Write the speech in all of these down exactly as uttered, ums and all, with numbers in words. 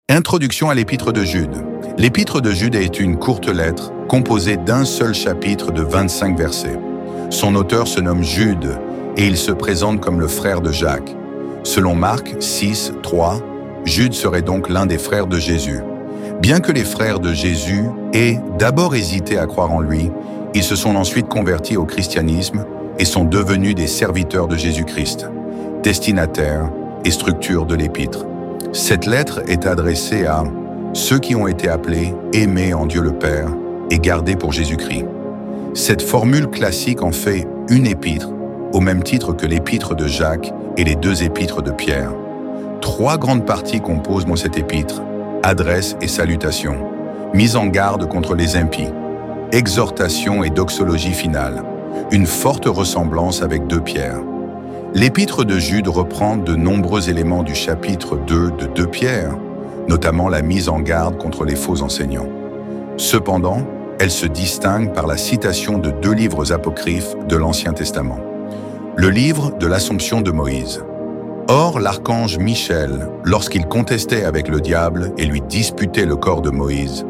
Introduction à l'Épître de Jude. L'Épître de Jude est une courte lettre composée d'un seul chapitre de vingt-cinq versets. Son auteur se nomme Jude et il se présente comme le frère de Jacques. Selon Marc six, trois, Jude serait donc l'un des frères de Jésus. Bien que les frères de Jésus aient d'abord hésité à croire en lui, ils se sont ensuite convertis au christianisme et sont devenus des serviteurs de Jésus-Christ, destinataires et structure de l'Épître. Cette lettre est adressée à ceux qui ont été appelés, aimés en Dieu le Père et gardés pour Jésus-Christ. Cette formule classique en fait une épître, au même titre que l'épître de Jacques et les deux épîtres de Pierre. Trois grandes parties composent moi cette épître: adresse et salutation, mise en garde contre les impies, exhortation et doxologie finale, une forte ressemblance avec deux Pierre. L'Épître de Jude reprend de nombreux éléments du chapitre deux de deux Pierre, notamment la mise en garde contre les faux enseignants. Cependant, elle se distingue par la citation de deux livres apocryphes de l'Ancien Testament. Le livre de l'Assomption de Moïse. Or, l'archange Michel, lorsqu'il contestait avec le diable et lui disputait le corps de Moïse.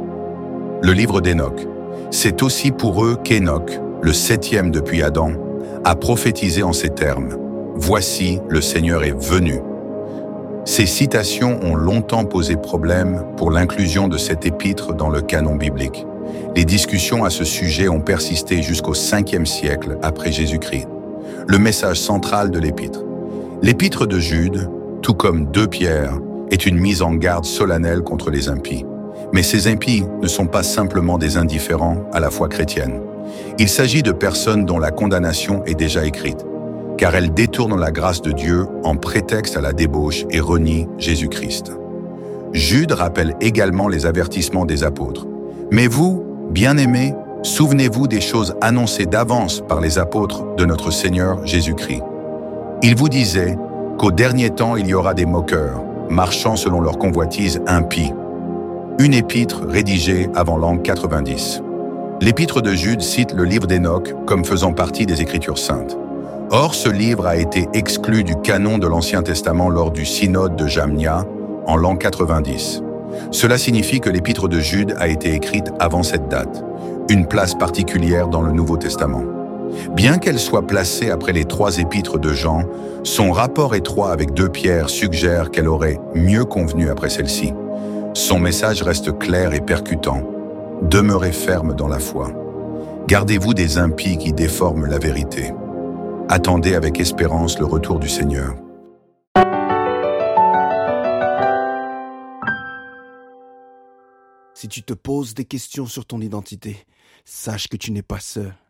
Le livre d'Hénoch. C'est aussi pour eux qu'Hénoch, le septième depuis Adam, a prophétisé en ces termes: « Voici, le Seigneur est venu ». Ces citations ont longtemps posé problème pour l'inclusion de cette épître dans le canon biblique. Les discussions à ce sujet ont persisté jusqu'au cinquième siècle après Jésus-Christ. Le message central de l'épître. L'épître de Jude, tout comme deux Pierre, est une mise en garde solennelle contre les impies. Mais ces impies ne sont pas simplement des indifférents à la foi chrétienne. Il s'agit de personnes dont la condamnation est déjà écrite, car elles détournent la grâce de Dieu en prétexte à la débauche et renient Jésus-Christ. Jude rappelle également les avertissements des apôtres. « Mais vous, bien-aimés, souvenez-vous des choses annoncées d'avance par les apôtres de notre Seigneur Jésus-Christ. Ils vous disaient qu'au dernier temps il y aura des moqueurs, marchant selon leur convoitise impie. » Une épître rédigée avant l'an quatre-vingt-dix. L'épître de Jude cite le livre d'Hénoch comme faisant partie des Écritures saintes. Or, ce livre a été exclu du canon de l'Ancien Testament lors du synode de Jamnia en l'an quatre-vingt-dix. Cela signifie que l'épître de Jude a été écrite avant cette date, une place particulière dans le Nouveau Testament. Bien qu'elle soit placée après les trois épîtres de Jean, son rapport étroit avec deux Pierre suggère qu'elle aurait mieux convenu après celle-ci. Son message reste clair et percutant. Demeurez ferme dans la foi. Gardez-vous des impies qui déforment la vérité. Attendez avec espérance le retour du Seigneur. Si tu te poses des questions sur ton identité, sache que tu n'es pas seul.